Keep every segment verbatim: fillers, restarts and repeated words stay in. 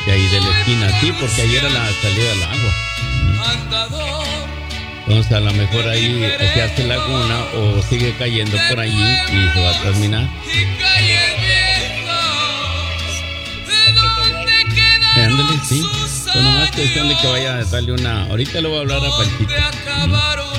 De ahí de la esquina, sí, porque ahí era la salida del agua. Entonces a lo mejor ahí se hace laguna o sigue cayendo por allí y se va a terminar. Eh, ándale, sí. Pues nomás cuestión de que vaya a darle una... Ahorita le voy a hablar a Panchito. Mm.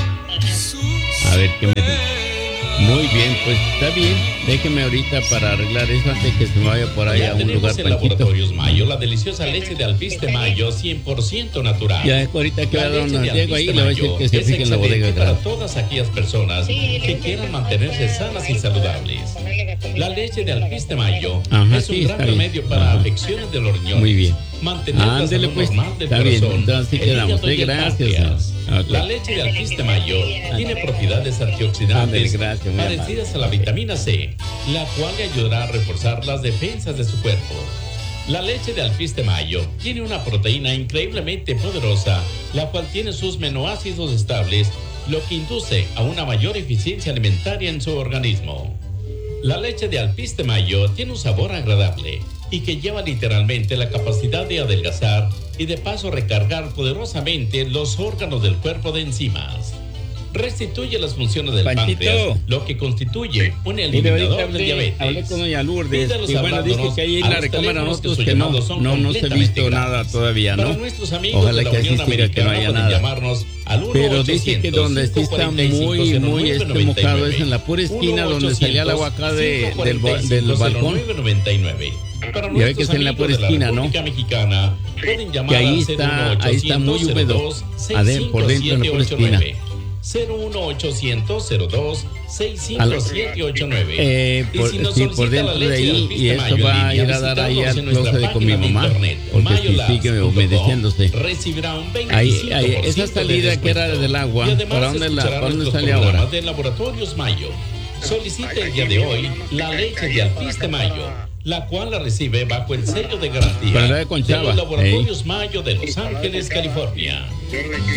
A ver qué me dice. Muy bien, pues está bien. Déjeme ahorita para arreglar eso antes que se me vaya por ahí Ya a un lugar, en Panchito. Laboratorios Mayo, la deliciosa leche de Alpiste Mayo, cien por ciento natural. Ya es que ahorita que va a La dar leche un de Diego ahí, Alpiste le va a decir Mayo que se es fije en la bodega. excelente para Grande. todas aquellas personas que quieran mantenerse sanas y saludables. La leche de Alpiste Mayo Ajá, es sí, un gran está bien. remedio para Ajá. afecciones del riñón. Muy bien. Mantener la Ándele, salud pues, normal del está bien, corazón, entonces así el quedamos. hígado y Sí, el gracias. páncreas. Ok. La leche de Alpiste Mayo tiene propiedades antioxidantes Ándele, gracias, muy parecidas a la vitamina C, la cual le ayudará a reforzar las defensas de su cuerpo. La leche de Alpiste Mayo tiene una proteína increíblemente poderosa, la cual tiene sus aminoácidos estables, lo que induce a una mayor eficiencia alimentaria en su organismo. La leche de Alpiste Mayo tiene un sabor agradable y que lleva literalmente la capacidad de adelgazar y de paso recargar poderosamente los órganos del cuerpo de enzimas. Restituye las funciones del Panchito. páncreas, lo que constituye un Mire, eliminador ahorita de hablé, diabetes. hablé con doña Lourdes Pídalos y bueno, hablándonos dice que ahí a en la los recámara teléfonos nosotros que que su no, llamado son no, no se ha visto completamente nada gratis. todavía, Para ¿no? nuestros amigos Ojalá de la que así Unión siga, que no Americana haya pueden nada. llamarnos al uno Pero dice que donde sí está muy, muy este mojado es en la pura esquina donde salía el agua acá de, del, ba- del balcón. Para Ya ve que es en la pura esquina, ¿no? Mexicana, pueden llamar Que ahí al está, ahí está muy húmedo, adentro, por dentro en la pura esquina. cero uno ochocientos cero dos seis cinco siete ocho nueve. Eh, por, Y si nos sí, por solicita la dentro de leche de ahí Alpiste y eso Mayo en va a línea, ir a dar ahí visítanos al en nuestra closet con mi página de mamá, internet, porque sí mayolabs sigue punto com. humedeciéndose. Recibirá un Ahí, veinticinco por ahí, ciento esa de salida que era descuento. del agua, Y además ¿para dónde, la, escuchará para dónde nuestros sale ahora? programas de Laboratorios Mayo. Solicita el día de hoy la leche de Alpiste Mayo, la cual la recibe bajo el sello de garantía Pero la de Conchava, los Laboratorios Mayo de Los Ángeles, California.